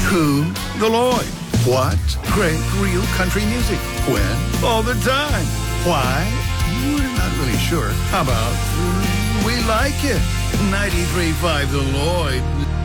Who? The Lloyd. What? Great real country music. When? All the time. Why? We're not really sure. How about we like it? 93.5 The Lloyd.